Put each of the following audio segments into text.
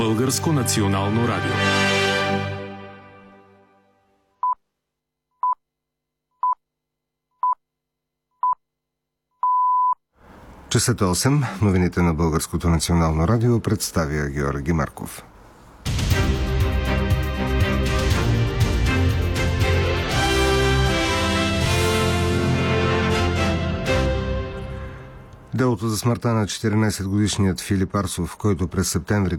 Българско национално радио. Часът 8. Новините на Българското национално радио представя Георги Марков. Делото за смъртта на 14-годишният Филип Арсов, който през септември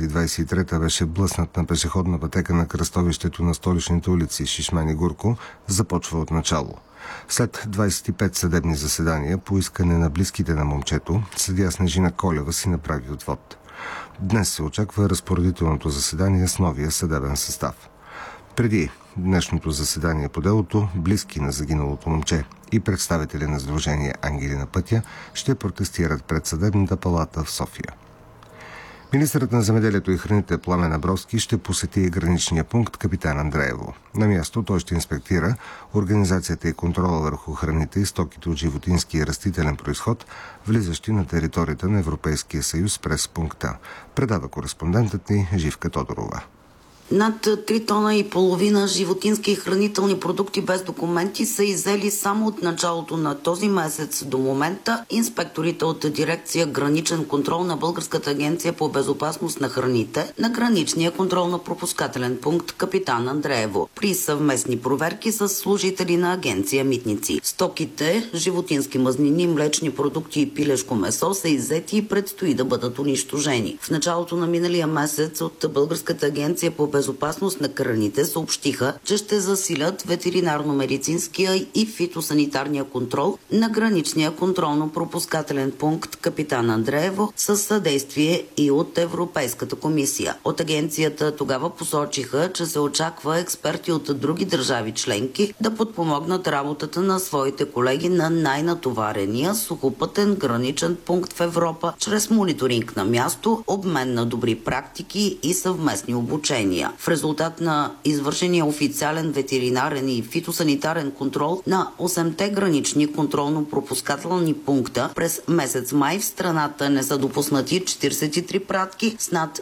2023 беше блъснат на пешеходна пътека на кръстовището на столичните улици Шишман и Гурко, започва от начало. След 25 съдебни заседания по искане на близките на момчето, съдия Снежина Колева си направи отвод. Днес се очаква разпоредителното заседание с новия съдебен състав. Преди днешното заседание по делото, близки на загиналото момче и представители на Сдружение Ангели на пътя ще протестират пред Съдебната палата в София. Министърът на земеделието и храните Пламен Абровски ще посети граничния пункт Капитан Андреево. На място той ще инспектира организацията и контрола върху храните и стоките от животински и растителен произход, влизащи на територията на Европейския съюз през пункта. Предава кореспондентът ни Живка Тодорова. Над 3,5 тона животински и хранителни продукти без документи са иззели само от началото на този месец до момента инспекторите от дирекция Граничен контрол на Българската агенция по безопасност на храните на граничния контролно-пропускателен пункт Капитан Андреево при съвместни проверки с служители на агенция Митници. Стоките, животински мазнини, млечни продукти и пилешко месо са иззети и предстои да бъдат унищожени. В началото на миналия месец от Българската агенция по безопасност на храните съобщиха, че ще засилят ветеринарно-медицинския и фитосанитарния контрол на граничния контролно-пропускателен пункт Капитан Андреево със съдействие и от Европейската комисия. От агенцията тогава посочиха, че се очаква експерти от други държави членки да подпомогнат работата на своите колеги на най-натоварения сухопътен граничен пункт в Европа чрез мониторинг на място, обмен на добри практики и съвместни обучения. В резултат на извършения официален ветеринарен и фитосанитарен контрол на 8-те гранични контролно-пропускателни пункта през месец май в страната не са допуснати 43 пратки с над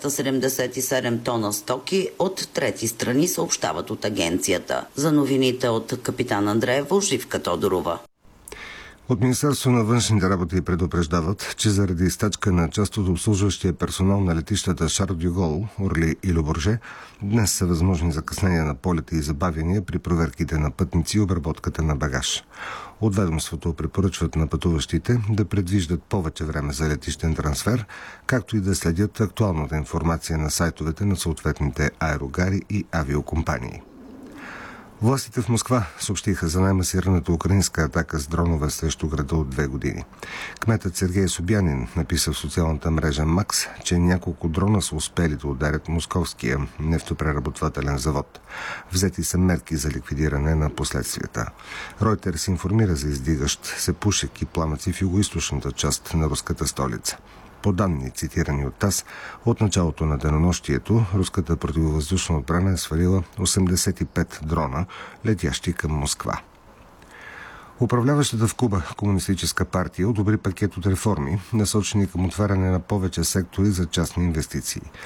277 тона стоки от трети страни, съобщават от агенцията. За новините от Капитан Андреево, Живка Тодорова. От Министерство на външните работи предупреждават, че заради стачка на част от обслужващия персонал на летищата Шарл дьо Гол, Орли и Ле Бурже, днес са възможни закъснения на полети и забавяния при проверките на пътници и обработката на багаж. От ведомството препоръчват на пътуващите да предвиждат повече време за летищен трансфер, както и да следят актуалната информация на сайтовете на съответните аерогари и авиокомпании. Властите в Москва съобщиха за най-масираната украинска атака с дронове срещу града от 2 години. Кметът Сергей Собянин написа в социалната мрежа Макс, че няколко дрона са успели да ударят московския нефтопреработвателен завод. Взети са мерки за ликвидиране на последствията. Ройтерс информира за издигащ се пушек и пламъци в югоизточната част на руската столица. По данни, цитирани от ТАСС, от началото на денонощието, руската противовъздушна отбрана е свалила 85 дрона, летящи към Москва. Управляващата в Куба Комунистическа партия одобри пакет от реформи, насочени към отваряне на повече сектори за частни инвестиции.